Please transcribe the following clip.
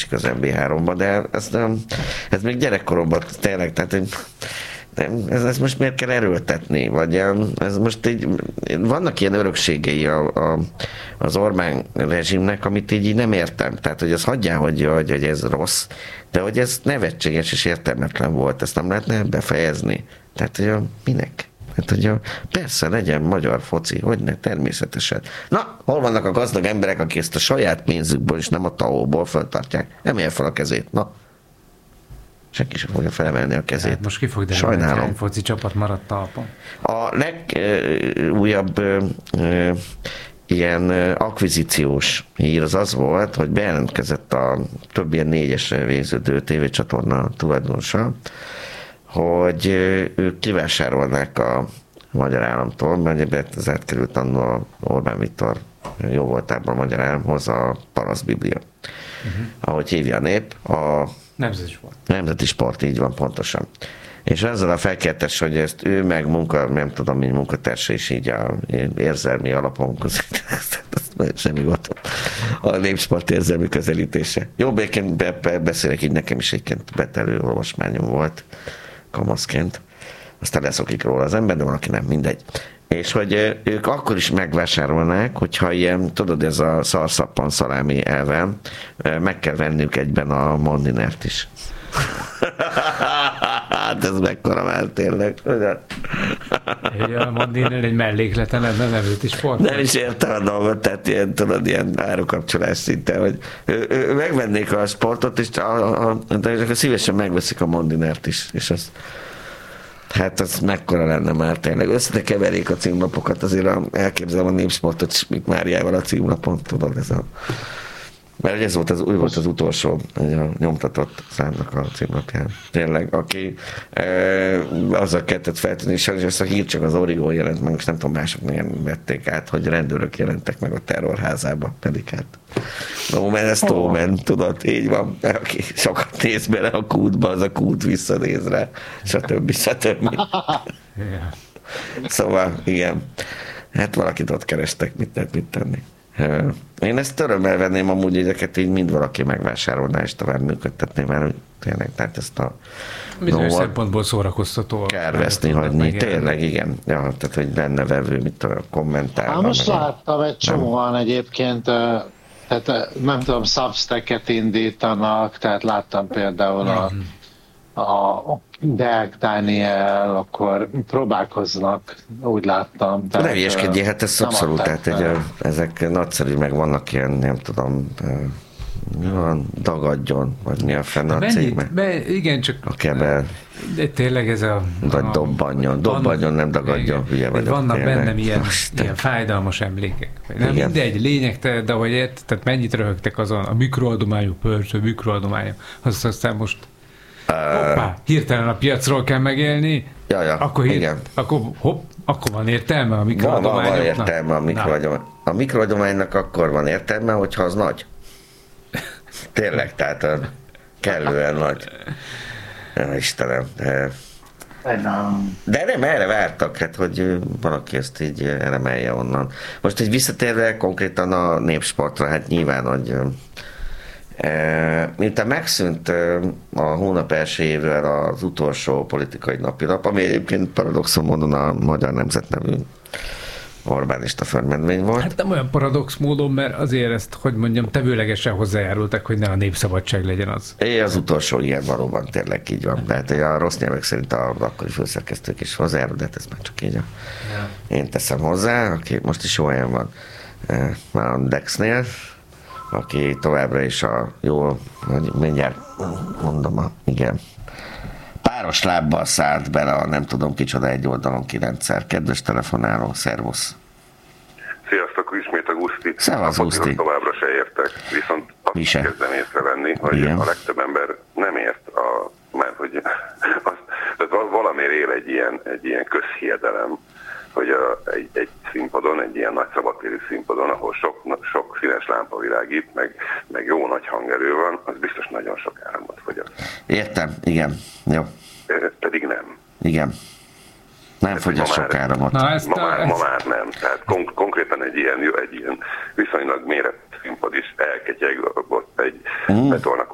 kiesik az MB3-ba, de ez még gyerekkoromban tényleg, tehát ez most miért kell erőltetni? Vagy ez most így, vannak ilyen örökségei az Orbán rezsimnek, amit így nem értem. Tehát, hogy azt hagyjál, hogy ez rossz, de hogy ez nevetséges és értelmetlen volt, ezt nem lehetne befejezni. Tehát, hogy minek? Hát, hogy persze legyen magyar foci, hogyne, természetesen. Na, hol vannak a gazdag emberek, akik ezt a saját pénzükből és nem a TAO-ból föltartják? Emelje fel a kezét, na. Senki sem fogja felemelni a kezét. Hát most ki fog derülni, hogy hány foci csapat maradt talpon? A legújabb ilyen akvizíciós hír az volt, hogy bejelentkezett a több ilyen 4-esre végződő tévécsatorna tulajdonosa, hogy ők kivásárolnák a magyar államtól, mert ez átkerült annól Orbán Viktor jó voltában a magyar államhoz a Parasztbiblia. Ahogy hívja a nép, a Nemzeti Sport, így van pontosan. És ezzel a felkértes, hogy ezt ő meg nem tudom, mint munkatársa is így a érzelmi alapon, semmi volt a Népsport érzelmi közelítése. Jó, békén beszélek, így nekem is egyébként betelő olvasmányom volt kamaszként. Aztán leszokik róla az ember, de valaki nem, mindegy. És hogy ők akkor is megvásárolnák, hogyha ilyen, tudod, ez a szarszappan szalámi elven, meg kell vennünk egyben a Mondinert is. Hát ez mekkora már tényleg. A Mondiner egy mellékleten lenne nevőt is sport. Nem is értem a dolgot, tehát ilyen, tudod, ilyen árukapcsolás szinten, hogy megvennék a sportot, és de szívesen megveszik a Mondinert is, és az hát az mekkora lenne már tényleg. Összekeverik a címlapokat, azért elképzelem a Népsportot Schmidt Máriával a címlapon, tudod, ez a... Mert ez volt úgy volt az utolsó a nyomtatott számnak a címlapján. Tényleg, aki azzal kellett feltenni, és ezt a hírt csak az Origó jelent meg, és nem tudom, mások milyen vették át, hogy rendőrök jelentek meg a terrorházába, pedig hát no man, ez no man, tudod, így van, aki sokat néz bele a kútba, az a kút visszanéz rá, stb. Szóval, igen, hát valakit ott kerestek, mit tenni. Én ezt örömmel venném amúgy, ezeket így mind valaki megvásárolná és tovább működtetné, mert tényleg, tehát ezt a bizonyos szempontból szórakoztató. Kárveszni hagyni, tényleg, igen. Ja, tehát, hogy benne vevő, mit a kommentál. Most láttam egy csomóan egyébként, tehát nem tudom, Substack-et indítanak, tehát láttam például a Deák Dániel, akkor próbálkoznak, úgy láttam. Ne hülyeskedjél, hát ez abszolút, tehát ezek nagyszerű, meg vannak ilyen, nem tudom, mi van, dagadjon, vagy mi a fenn a cég, igen, csak a kebel. De tényleg ez a... Vagy dobbanjon, nem dagadjon, hülye vagyok. Vannak bennem ilyen fájdalmas emlékek. Nem mindegy, lényegtelen, de hogy tehát mennyit röhögtek azon, a mikroadományok, persze, mikroadományok, aztán most hoppá, hirtelen a piacról kell megélni, akkor igen. Akkor van értelme a mikroadományoknak? Van értelme a mikroadománynak. A mikroadománynak akkor van értelme, hogyha az nagy. Tényleg, tehát kellően nagy. Istenem. De nem, erre vártak, hát, hogy valaki ezt így elemelje onnan. Most egy visszatérve konkrétan a Népsportra, hát nyilván, hogy miután megszűnt a hónap első évvel az utolsó politikai napilap, ami egyébként paradoxon módon a Magyar Nemzet nevű Orbánista förmedvény volt. Hát nem olyan paradox módon, mert azért ezt, hogy mondjam, tevőlegesen hozzájárultak, hogy ne a népszabadság legyen az. Az utolsó ilyen valóban tényleg így van. Tehát a rossz nyelvek szerint az akkori főszerkesztők is hozzájárul, de hát ez már csak így én teszem hozzá, aki most is jó helyen van már a Dexnél, aki továbbra is a jó, mindjárt mondom, igen, páros lábbal szállt bele a nem tudom kicsoda egy oldalon 9-szer. Kedves telefonáló, szervusz! Sziasztok, ismét a Guszti. Szevasz, Guszti. Továbbra se értek, viszont azt kezdem észrevenni, hogy igen. A legtöbb ember nem ért, mert hogy tehát valamiért él egy ilyen közhiedelem, hogy egy színpadon, egy ilyen nagy szabadtéri színpadon, ahol sok színes lámpa világít, meg jó nagy hangerő van, az biztos nagyon sok áramot fogyaszt. Értem, igen, jó. Pedig nem. Igen. Nem fogyaszt sok áramot. Ma már nem. Tehát konkrétan egy ilyen viszonylag méret színpad is elketyeg, ott egy betolnak